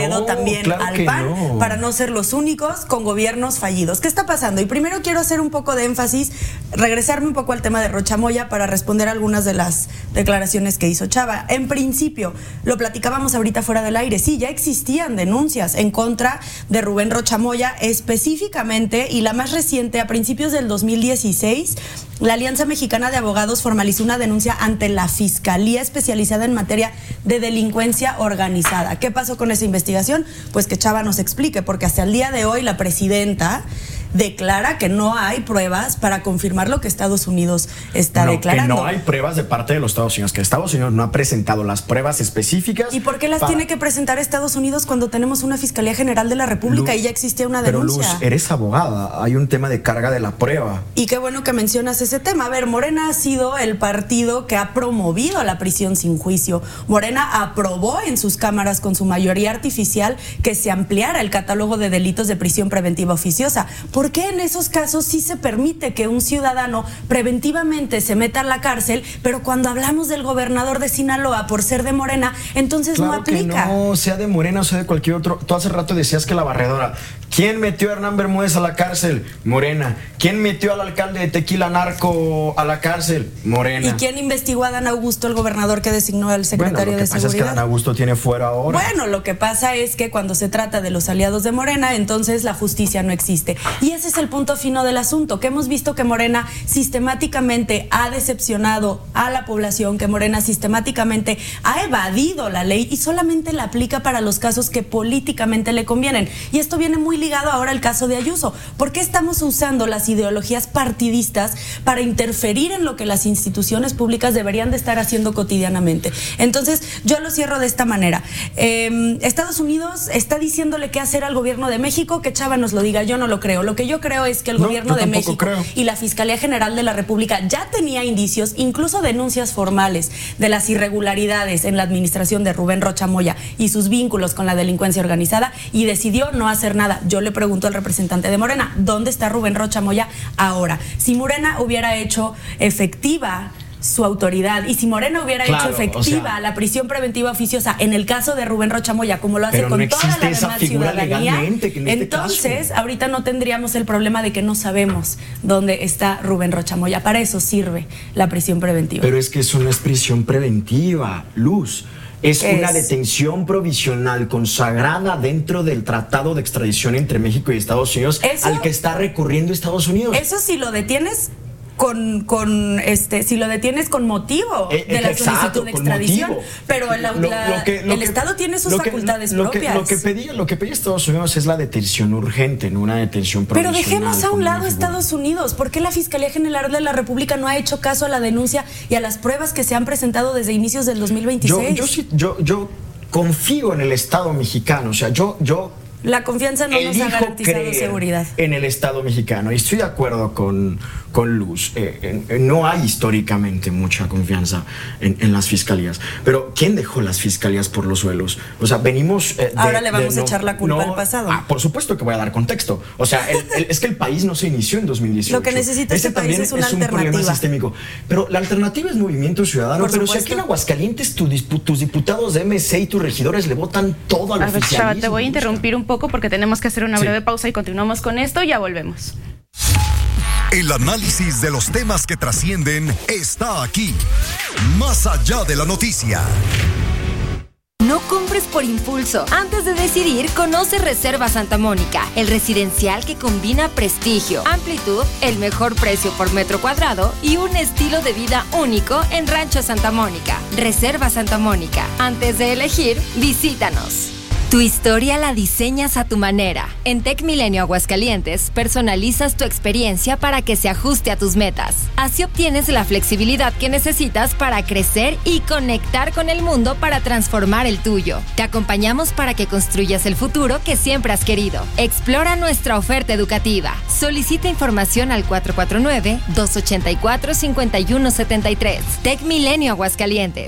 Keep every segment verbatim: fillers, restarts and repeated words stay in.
dedo no, también claro al que P A N no. para no ser los únicos con gobiernos fallidos. ¿Qué está pasando? Y primero quiero hacer un poco de énfasis, regresarme un poco al tema de Rocha Moya para responder algunas de las declaraciones que hizo Chava. En principio, lo platicábamos ahorita fuera del aire, sí, ya existían denuncias en contra de Rubén Rocha Moya específicamente, y la más reciente, a principios del dos mil dieciséis, la Alianza Mexicana de Abogados formalizó una denuncia ante la Fiscalía especializada en materia de delincuencia organizada. ¿Qué pasó con esa investigación? Pues que Chava nos explique, porque hasta el día de hoy la presidenta declara que no hay pruebas para confirmar lo que Estados Unidos está no, declarando. Que no hay pruebas de parte de los Estados Unidos, que Estados Unidos no ha presentado las pruebas específicas. ¿Y por qué las para... tiene que presentar Estados Unidos cuando tenemos una Fiscalía General de la República Luz, y ya existe una pero denuncia? Luz, eres abogada, hay un tema de carga de la prueba. Y qué bueno que mencionas ese tema. A ver, Morena ha sido el partido que ha promovido la prisión sin juicio. Morena aprobó en sus cámaras con su mayoría artificial que se ampliara el catálogo de delitos de prisión preventiva oficiosa. ¿Por qué en esos casos sí se permite que un ciudadano preventivamente se meta a la cárcel, pero cuando hablamos del gobernador de Sinaloa por ser de Morena, entonces claro no aplica? Que no, sea de Morena o sea de cualquier otro. Tú hace rato decías que la barredora. ¿Quién metió a Hernán Bermúdez a la cárcel? Morena. ¿Quién metió al alcalde de Tequila Narco a la cárcel? Morena. ¿Y quién investigó a Dan Augusto, el gobernador que designó al secretario bueno, lo que de pasa Seguridad? Es que Dan Augusto tiene fuera ahora. Bueno, lo que pasa es que cuando se trata de los aliados de Morena, entonces la justicia no existe. Y ese es el punto fino del asunto, que hemos visto que Morena sistemáticamente ha decepcionado a la población, que Morena sistemáticamente ha evadido la ley y solamente la aplica para los casos que políticamente le convienen. Y esto viene muy ligado ahora al caso de Ayuso. ¿Por qué estamos usando las ideologías partidistas para interferir en lo que las instituciones públicas deberían de estar haciendo cotidianamente? Entonces, yo lo cierro de esta manera. Eh, Estados Unidos está diciéndole qué hacer al gobierno de México, que Chava nos lo diga. Yo no lo creo. Lo que yo creo es que el no, gobierno de México creo. y la Fiscalía General de la República ya tenía indicios, incluso denuncias formales, de las irregularidades en la administración de Rubén Rocha Moya y sus vínculos con la delincuencia organizada, y decidió no hacer nada. Yo le pregunto al representante de Morena, ¿dónde está Rubén Rocha Moya ahora? Si Morena hubiera hecho efectiva su autoridad, y si Morena hubiera claro, hecho efectiva o sea, la prisión preventiva oficiosa en el caso de Rubén Rocha Moya, como lo hace pero con no toda la esa demás figura ciudadanía, legalmente, que en este entonces caso. ahorita no tendríamos el problema de que no sabemos dónde está Rubén Rocha Moya. Para eso sirve la prisión preventiva. Pero es que eso no es prisión preventiva, Luz. Es una es? detención provisional consagrada dentro del tratado de extradición entre México y Estados Unidos, ¿eso? Al que está recurriendo Estados Unidos. Eso si lo detienes con, con este, si lo detienes con motivo eh, de la exacto, solicitud de extradición, motivo. pero la, lo, la, lo que, lo el que, Estado tiene sus que, facultades lo propias. Que, lo, que pedía, lo que pedía Estados Unidos es la detención urgente, no una detención provisional. Pero dejemos a un lado Estados Unidos. ¿Por qué la Fiscalía General de la República no ha hecho caso a la denuncia y a las pruebas que se han presentado desde inicios del dos mil veintiséis? Yo, yo, sí, yo, yo confío en el Estado mexicano, o sea, yo... yo La confianza no nos ha garantizado seguridad. En el Estado mexicano, y estoy de acuerdo con, con Luz. Eh, eh, no hay históricamente mucha confianza en, en las fiscalías. Pero ¿quién dejó las fiscalías por los suelos? O sea, venimos. Eh, de, Ahora le vamos de, a echar no, la culpa no, al pasado. Ah, por supuesto que voy a dar contexto. O sea, el, el, es que el país no se inició en dos mil dieciocho. Lo que necesita este este país es una es un alternativa. problema sistémico. Pero la alternativa es Movimiento Ciudadano. Por pero supuesto. si aquí en Aguascalientes tu, tus diputados de M C y tus regidores le votan todo al a ver, oficialismo. Chava, te voy a interrumpir un poco porque tenemos que hacer una breve sí. pausa y continuamos con esto. Ya volvemos. El análisis de los temas que trascienden está aquí, más allá de la noticia. No compres por impulso. Antes de decidir, conoce Reserva Santa Mónica, el residencial que combina prestigio, amplitud, el mejor precio por metro cuadrado y un estilo de vida único en Rancho Santa Mónica. Reserva Santa Mónica. Antes de elegir, visítanos. Tu historia la diseñas a tu manera. En Tec Milenio Aguascalientes, personalizas tu experiencia para que se ajuste a tus metas. Así obtienes la flexibilidad que necesitas para crecer y conectar con el mundo para transformar el tuyo. Te acompañamos para que construyas el futuro que siempre has querido. Explora nuestra oferta educativa. Solicita información al cuatro cuatro nueve, dos ocho cuatro, cinco uno siete tres. Tec Milenio Aguascalientes.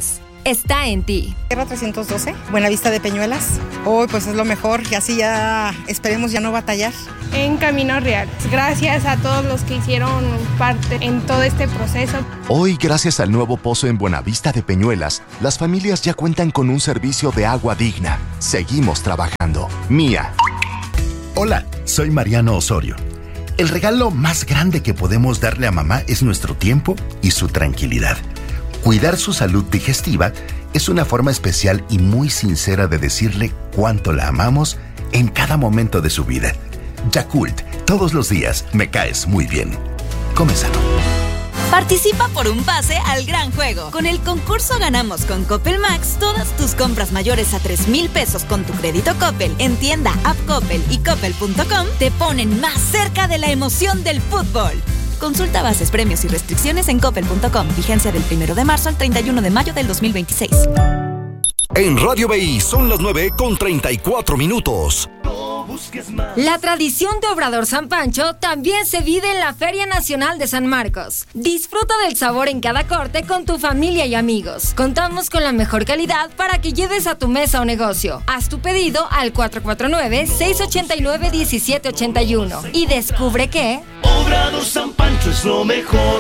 está en ti. Tierra trescientos doce, Buenavista de Peñuelas. Hoy pues es lo mejor, y así ya esperemos ya no batallar. En Camino Real. Gracias a todos los que hicieron parte en todo este proceso. Hoy, gracias al nuevo pozo en Buenavista de Peñuelas, las familias ya cuentan con un servicio de agua digna. Seguimos trabajando. Mía. Hola, soy Mariano Osorio. El regalo más grande que podemos darle a mamá es nuestro tiempo y su tranquilidad. Cuidar su salud digestiva es una forma especial y muy sincera de decirle cuánto la amamos en cada momento de su vida. Yakult, todos los días me caes muy bien. Come sano. Participa por un pase al gran juego. Con el concurso Ganamos con Coppel Max, todas tus compras mayores a tres mil pesos con tu crédito Coppel en tienda, app Coppel y coppel punto com te ponen más cerca de la emoción del fútbol. Consulta bases, premios y restricciones en coppel punto com. Vigencia del primero de marzo al treinta y uno de mayo del dos mil veintiséis. En Radio B I son las nueve con treinta y cuatro minutos. La tradición de Obrador San Pancho también se vive en la Feria Nacional de San Marcos. Disfruta del sabor en cada corte con tu familia y amigos. Contamos con la mejor calidad para que lleves a tu mesa o negocio. Haz tu pedido al cuatro cuatro nueve, seis ocho nueve, uno siete ocho uno y descubre que Obrador San Pancho es lo mejor.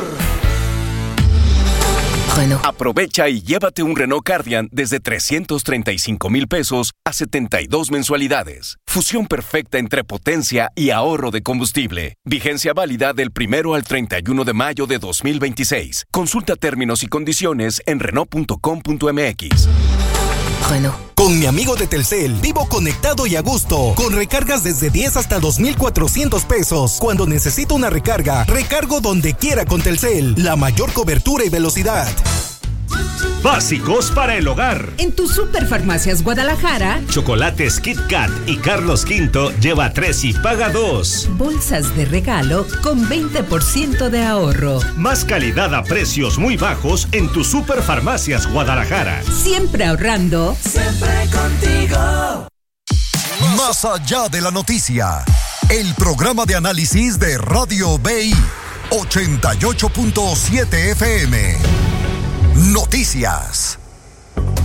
Renault. Aprovecha y llévate un Renault Cardian desde trescientos treinta y cinco mil pesos a setenta y dos mensualidades. Fusión perfecta entre potencia y ahorro de combustible. Vigencia válida del primero al treinta y uno de mayo de dos mil veintiséis. Consulta términos y condiciones en renault punto com punto m x. Renault. Con mi amigo de Telcel, vivo conectado y a gusto, con recargas desde diez hasta dos mil cuatrocientos pesos. Cuando necesito una recarga, recargo donde quiera con Telcel, la mayor cobertura y velocidad. Básicos para el hogar. En tu Superfarmacias Guadalajara, chocolates Kit Kat y Carlos Quinto lleva tres y paga dos. Bolsas de regalo con veinte por ciento de ahorro. Más calidad a precios muy bajos en tu Superfarmacias Guadalajara. Siempre ahorrando. Siempre contigo. Más allá de la noticia, el programa de análisis de Radio B I ochenta y ocho punto siete F M. Noticias.